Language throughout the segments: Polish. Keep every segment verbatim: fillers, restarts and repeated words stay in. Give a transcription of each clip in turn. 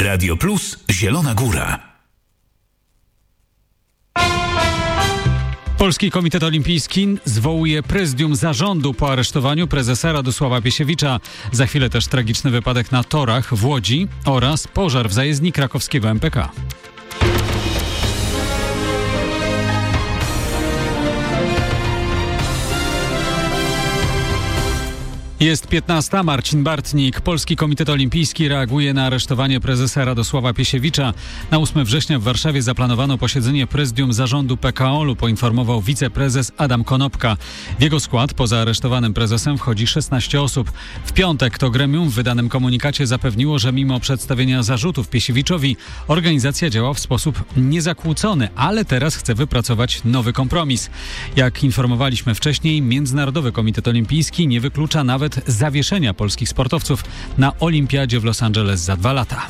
Radio Plus Zielona Góra. Polski Komitet Olimpijski zwołuje prezydium zarządu po aresztowaniu prezesa Radosława Piesiewicza. Za chwilę też tragiczny wypadek na torach w Łodzi oraz pożar w zajezdni krakowskiego M P K. Jest piętnasta. Marcin Bartnik. Polski Komitet Olimpijski reaguje na aresztowanie prezesa Radosława Piesiewicza. Na ósmego września w Warszawie zaplanowano posiedzenie prezydium zarządu P K O L u, poinformował wiceprezes Adam Konopka. W jego skład poza aresztowanym prezesem wchodzi szesnaście osób. W piątek to gremium w wydanym komunikacie zapewniło, że mimo przedstawienia zarzutów Piesiewiczowi organizacja działa w sposób niezakłócony, ale teraz chce wypracować nowy kompromis. Jak informowaliśmy wcześniej, Międzynarodowy Komitet Olimpijski nie wyklucza nawet zawieszenia polskich sportowców na Olimpiadzie w Los Angeles za dwa lata.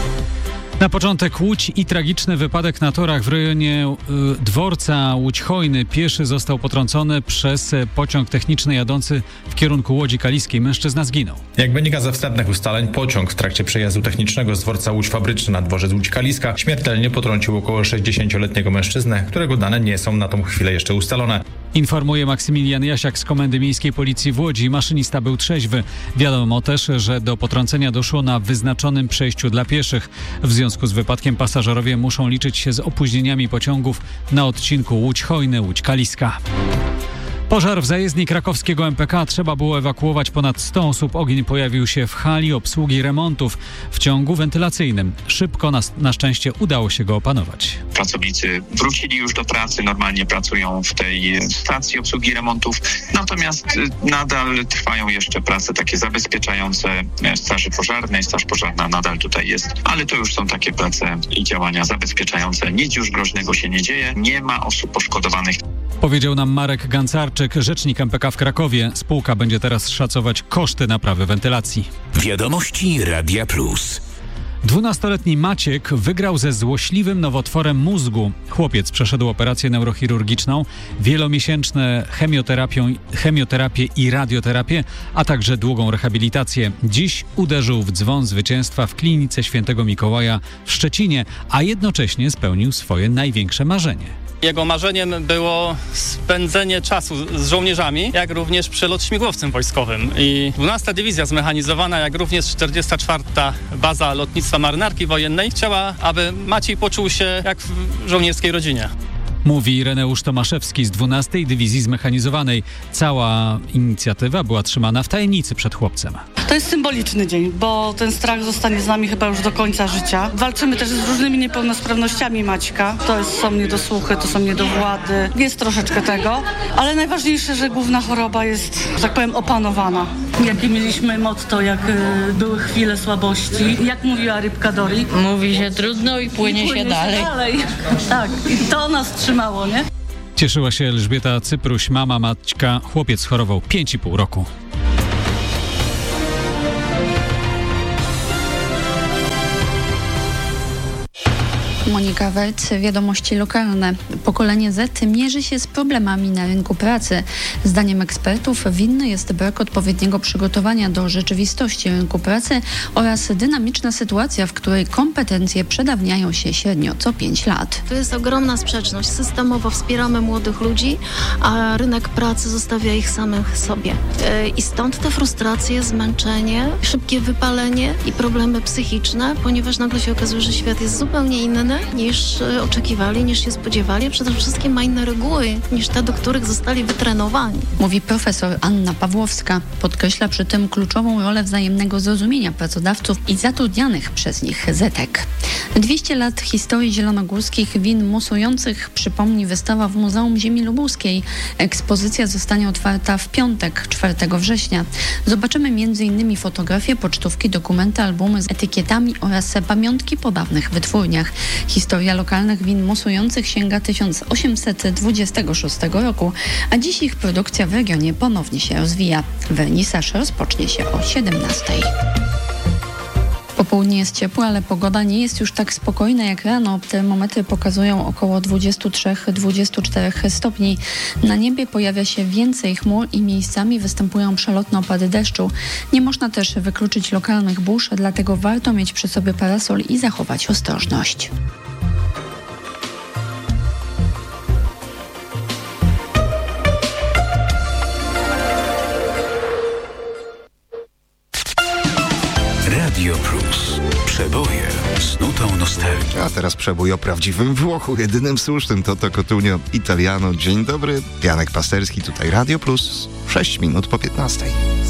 Na początek Łódź i tragiczny wypadek na torach w rejonie y, dworca Łódź-Hojny. Pieszy został potrącony przez pociąg techniczny jadący w kierunku Łodzi Kaliskiej. Mężczyzna zginął. Jak wynika ze wstępnych ustaleń, pociąg w trakcie przejazdu technicznego z dworca Łódź Fabryczny na dworzec Łódź Kaliska śmiertelnie potrącił około sześćdziesięcioletniego mężczyznę, którego dane nie są na tą chwilę jeszcze ustalone. Informuje Maksymilian Jasiak z Komendy Miejskiej Policji w Łodzi. Maszynista był trzeźwy. Wiadomo też, że do potrącenia doszło na wyznaczonym przejściu dla pieszych. W związku z wypadkiem pasażerowie muszą liczyć się z opóźnieniami pociągów na odcinku Łódź-Hojny, Łódź-Kaliska. Pożar w zajezdni krakowskiego M P K. Trzeba było ewakuować ponad sto osób. Ogień pojawił się w hali obsługi remontów w ciągu wentylacyjnym. Szybko na, na szczęście udało się go opanować. Pracownicy wrócili już do pracy, normalnie pracują w tej stacji obsługi remontów, natomiast nadal trwają jeszcze prace takie zabezpieczające straży pożarnej. Straż pożarna nadal tutaj jest, ale to już są takie prace i działania zabezpieczające. Nic już groźnego się nie dzieje, nie ma osób poszkodowanych. Powiedział nam Marek Gancarczyk, rzecznik M P K w Krakowie. Spółka będzie teraz szacować koszty naprawy wentylacji. Wiadomości Radia Plus. Dwunastoletni Maciek wygrał ze złośliwym nowotworem mózgu. Chłopiec przeszedł operację neurochirurgiczną, wielomiesięczne chemioterapię, chemioterapię i radioterapię, a także długą rehabilitację. Dziś uderzył w dzwon zwycięstwa w klinice Świętego Mikołaja w Szczecinie, a jednocześnie spełnił swoje największe marzenie. Jego marzeniem było spędzenie czasu z żołnierzami, jak również przelot śmigłowcem wojskowym. I dwunasta Dywizja Zmechanizowana, jak również czterdziesta czwarta Baza Lotnictwa Marynarki Wojennej chciała, aby Maciej poczuł się jak w żołnierskiej rodzinie. Mówi Reneusz Tomaszewski z dwunastej Dywizji Zmechanizowanej. Cała inicjatywa była trzymana w tajemnicy przed chłopcem. To jest symboliczny dzień, bo ten strach zostanie z nami chyba już do końca życia. Walczymy też z różnymi niepełnosprawnościami Maćka. To jest, są niedosłuchy, to są niedowłady. Jest troszeczkę tego, ale najważniejsze, że główna choroba jest, że tak powiem, opanowana. Jakie mieliśmy motto, jak y, były chwile słabości. Jak mówiła Rybka Dori? Mówi się trudno i płynie, I płynie się, się dalej. dalej. Tak, i to nas trzymało, nie? Cieszyła się Elżbieta Cypruś, mama Maćka. Chłopiec chorował pięć i pół roku. Monika Werc, wiadomości lokalne. Pokolenie Z mierzy się z problemami na rynku pracy. Zdaniem ekspertów winny jest brak odpowiedniego przygotowania do rzeczywistości rynku pracy oraz dynamiczna sytuacja, w której kompetencje przedawniają się średnio co pięć lat. To jest ogromna sprzeczność. Systemowo wspieramy młodych ludzi, a rynek pracy zostawia ich samych sobie. I stąd te frustracje, zmęczenie, szybkie wypalenie i problemy psychiczne, ponieważ nagle się okazuje, że świat jest zupełnie inny niż oczekiwali, niż się spodziewali, a przede wszystkim ma inne reguły niż te, do których zostali wytrenowani. Mówi profesor Anna Pawłowska. Podkreśla przy tym kluczową rolę wzajemnego zrozumienia pracodawców i zatrudnianych przez nich zetek. dwieście lat historii zielonogórskich win musujących przypomni wystawa w Muzeum Ziemi Lubuskiej. Ekspozycja zostanie otwarta w piątek, czwartego września. Zobaczymy między innymi fotografie, pocztówki, dokumenty, albumy z etykietami oraz pamiątki po dawnych wytwórniach. Historia lokalnych win musujących sięga tysiąc osiemset dwudziestego szóstego roku, a dziś ich produkcja w regionie ponownie się rozwija. Wernisaż rozpocznie się o siedemnastej. Po południe jest ciepłe, ale pogoda nie jest już tak spokojna jak rano. Termometry pokazują około dwadzieścia trzy do dwudziestu czterech stopni. Na niebie pojawia się więcej chmur i miejscami występują przelotne opady deszczu. Nie można też wykluczyć lokalnych burz, dlatego warto mieć przy sobie parasol i zachować ostrożność. Radio Plus. Przeboje z nutą nostalgii. A teraz przebój o prawdziwym Włochu. Jedynym słusznym to to Cotugno Italiano. Dzień dobry, Janek Pasterski, tutaj Radio Plus. sześć minut po piętnastej.